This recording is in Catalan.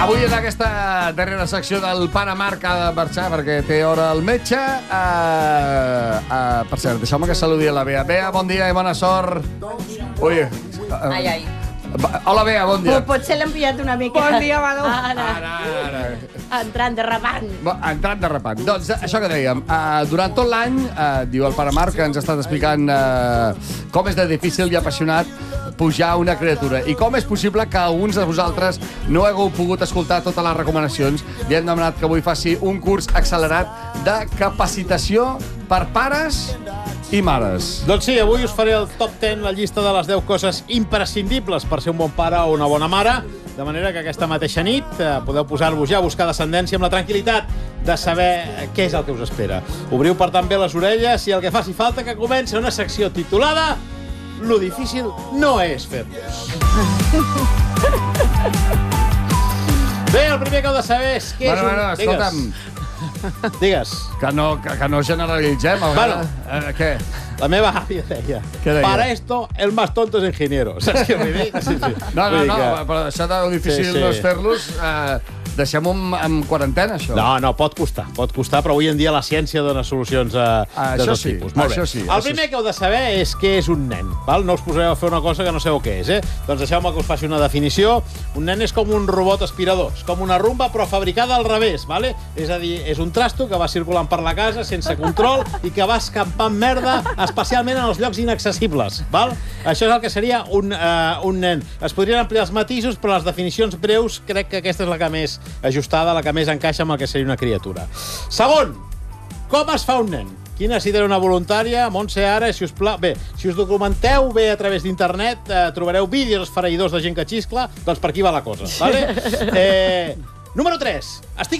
Avui en aquesta darrera secció del Pare Marc ha de marxar perquè té hora al metge. Per cert, deixeu-me que saludi a la Bea. Bea, bon dia i bona sort. Ui. Ai. Hola, Bea, bon dia. Potser l'hem pillat una mica. Bon dia, Manu. Ara. Entrant de rapant. Entrant de repant. Doncs això que dèiem, durant tot l'any, diu el Pare Marc, que ens ha estat explicant com és de difícil i apassionat pujar una criatura. I com és possible que alguns de vosaltres no hagueu pogut escoltar totes les recomanacions i hem demanat que avui faci un curs accelerat de capacitació per pares i mares. Doncs sí, avui us faré el top 10, la llista de les 10 coses imprescindibles per ser un bon pare o una bona mare, de manera que aquesta mateixa nit podeu posar-vos ja a buscar descendència amb la tranquil·litat de saber què és el que us espera. Obriu per tant bé les orelles i el que faci falta que comenci una secció titulada Lo difícil no és fer-los. Bé, el primer que heu de saber és què és un... Escolta'm. Digues. Que no generalitzem. Bueno. Què? La meva àvia deia, Què deia? para esto el más tonto es ingeniero. Saps què vull dir? Sí. No, però això de difícil no és fer-los... Deixem-ho en quarantena, això. No, pot costar, però avui en dia la ciència dona solucions de tot tipus. Molt bé. El primer que heu de saber és què és un nen. Val? No us posareu a fer una cosa que no sabeu què és. Doncs deixeu-me que us faci una definició. Un nen és com un robot aspirador, és com una rumba però fabricada al revés. Vale? És a dir, és un trasto que va circulant per la casa sense control i que va escampant merda, especialment en els llocs inaccessibles. Val? Això és el que seria un nen. Es podrien ampliar els matisos, però les definicions breus crec que aquesta és la que més ajustada, la que més encaixa amb el que seria una criatura. Segon, com es fa un nen? Quina idea una voluntària? Montse, ara, si us plau... Bé, si us documenteu bé a través d'internet, trobareu vídeos esfereïdors de gent que xiscla, doncs per aquí va la cosa, vale? Número 3. Estic